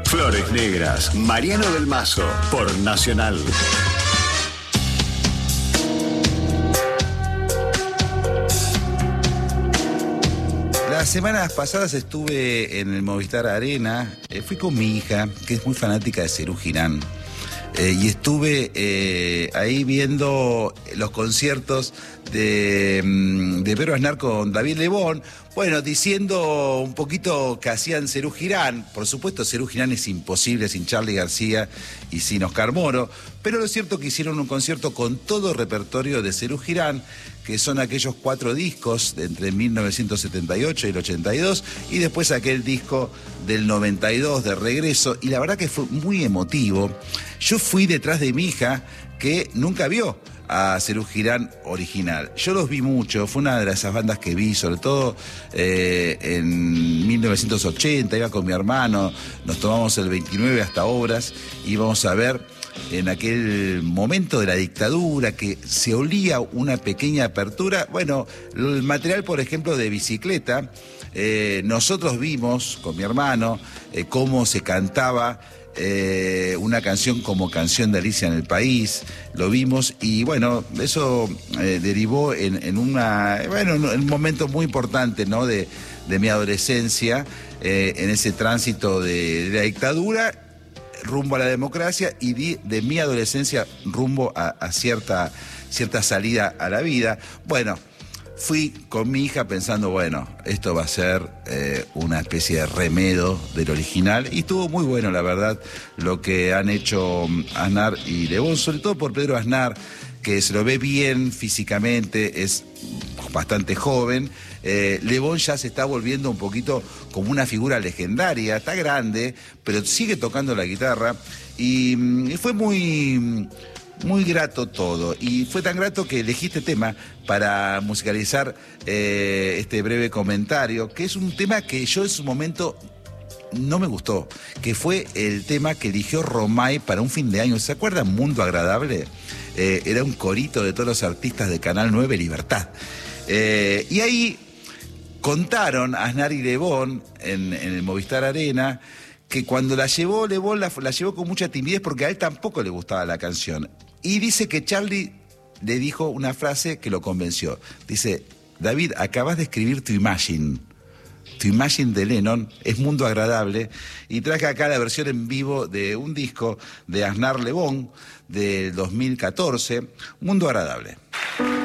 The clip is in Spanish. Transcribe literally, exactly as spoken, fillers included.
Flores Negras, Mariano del Mazo, por Nacional. Las semanas pasadas estuve en el Movistar Arena, eh, fui con mi hija, que es muy fanática de Serú Girán, eh, y estuve eh, ahí viendo los conciertos de, de Pedro Aznar con David Lebón, bueno, diciendo un poquito que hacían Serú Girán. Por supuesto, Serú Girán es imposible sin Charly García y sin Oscar Moro, pero lo cierto es que hicieron un concierto con todo el repertorio de Serú Girán, que son aquellos cuatro discos de entre mil novecientos setenta y ocho y el ochenta y dos, y después aquel disco del noventa y dos de Regreso, y la verdad que fue muy emotivo. Yo fui detrás de mi hija, que nunca vio a Serú Girán original. Yo los vi mucho, fue una de esas bandas que vi, sobre todo eh, en mil novecientos ochenta, iba con mi hermano, nos tomamos el veintinueve hasta Obras, íbamos a ver en aquel momento de la dictadura que se olía una pequeña apertura. Bueno, el material, por ejemplo, de Bicicleta, eh, nosotros vimos con mi hermano eh, cómo se cantaba Eh, una canción como Canción de Alicia en el País, lo vimos, y bueno, eso eh, derivó en, en una, bueno, en un momento muy importante, ¿no?, de, de mi adolescencia, eh, en ese tránsito de, de la dictadura rumbo a la democracia, y de, de mi adolescencia rumbo a, a cierta, cierta salida a la vida. Bueno, fui con mi hija pensando, bueno, esto va a ser eh, una especie de remedo del original, y estuvo muy bueno, la verdad, lo que han hecho Aznar y Lebón, sobre todo por Pedro Aznar, que se lo ve bien físicamente, es bastante joven. eh, Lebón ya se está volviendo un poquito como una figura legendaria, está grande, pero sigue tocando la guitarra, y, y fue muy... muy grato todo, y fue tan grato que elegí este tema para musicalizar eh, este breve comentario, que es un tema que yo en su momento no me gustó, que fue el tema que eligió Romay para un fin de año. ¿Se acuerdan? Mundo Agradable. Eh, era un corito de todos los artistas de Canal nueve, Libertad. Eh, y ahí contaron Aznar y Lebón en, en el Movistar Arena que cuando la llevó Lebón la, la llevó con mucha timidez, porque a él tampoco le gustaba la canción. Y dice que Charly le dijo una frase que lo convenció. Dice: David, acabas de escribir tu Imagine. Tu Imagine de Lennon es Mundo Agradable. Y traje acá la versión en vivo de un disco de Aznar Lebón del dos mil catorce, Mundo Agradable.